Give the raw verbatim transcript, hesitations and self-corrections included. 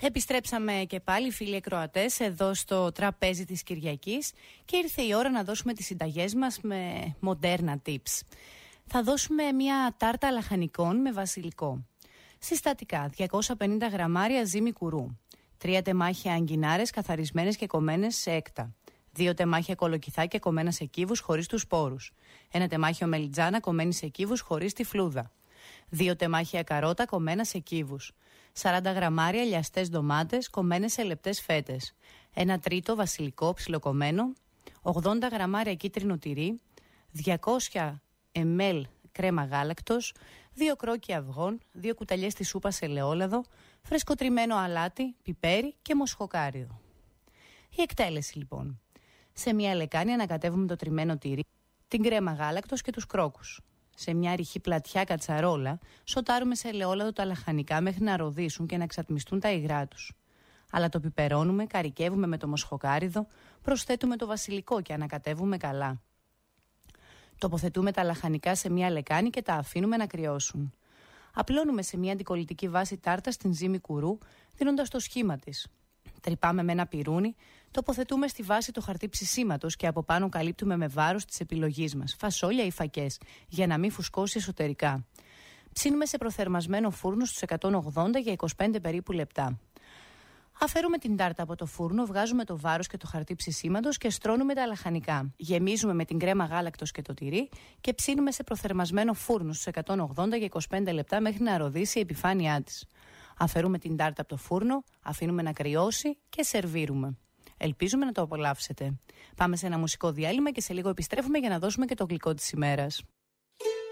Επιστρέψαμε και πάλι, φίλοι ακροατές, εδώ στο τραπέζι της Κυριακής και ήρθε η ώρα να δώσουμε τις συνταγές μας με μοντέρνα tips. Θα δώσουμε μια τάρτα λαχανικών με βασιλικό. Συστατικά: διακόσια πενήντα γραμμάρια ζύμη κουρού, τρία τεμάχια αγκινάρες καθαρισμένες και κομμένες σε έκτα, δύο τεμάχια κολοκυθάκια κομμένα σε κύβους χωρίς τους σπόρους, ένα τεμάχιο μελιτζάνα κομμένη σε κύβους χωρίς τη φλούδα, δύο τεμάχια καρότα κομμένα σε κύβους, σαράντα γραμμάρια λιαστές ντομάτες κομμένες σε λεπτές φέτες, ένα τρίτο βασιλικό ψιλοκομμένο, ογδόντα γραμμάρια κίτρινο τυρί, διακόσια μιλιλίτρα κρέμα γάλακτος, δύο κρόκκια αυγών, δύο κουταλιές της σούπας ελαιόλαδο, φρεσκοτριμμένο αλάτι, πιπέρι και μοσχοκάριδο. Η εκτέλεση λοιπόν: σε μια λεκάνη ανακατεύουμε το τριμμένο τυρί, την κρέμα γάλακτος και τους κρόκους. Σε μια ρηχή πλατιά κατσαρόλα σοτάρουμε σε ελαιόλαδο τα λαχανικά μέχρι να ροδίσουν και να εξατμιστούν τα υγρά τους. Αλλά το πιπερώνουμε, καρικεύουμε με το μοσχοκάριδο, προσθέτουμε το βασιλικό και ανακατεύουμε καλά. Τοποθετούμε τα λαχανικά σε μια λεκάνη και τα αφήνουμε να κρυώσουν. Απλώνουμε σε μια αντικολλητική βάση τάρτα στην ζύμη κουρού, δίνοντας το σχήμα της. Τρυπάμε με ένα πυρούνι, τοποθετούμε στη βάση το χαρτί ψησίματος και από πάνω καλύπτουμε με βάρος της επιλογής μας, φασόλια ή φακές, για να μην φουσκώσει εσωτερικά. Ψήνουμε σε προθερμασμένο φούρνο στους εκατόν ογδόντα για είκοσι πέντε περίπου λεπτά. Αφαιρούμε την τάρτα από το φούρνο, βγάζουμε το βάρος και το χαρτί ψησίματος και στρώνουμε τα λαχανικά. Γεμίζουμε με την κρέμα γάλακτος και το τυρί και ψήνουμε σε προθερμασμένο φούρνο στους εκατόν ογδόντα για είκοσι πέντε λεπτά μέχρι να ροδίσει η επιφάνειά της. Αφαιρούμε την τάρτα από το φούρνο, αφήνουμε να κρυώσει και σερβίρουμε. Ελπίζουμε να το απολαύσετε. Πάμε σε ένα μουσικό διάλειμμα και σε λίγο επιστρέφουμε για να δώσουμε και το γλυκό της ημέρας.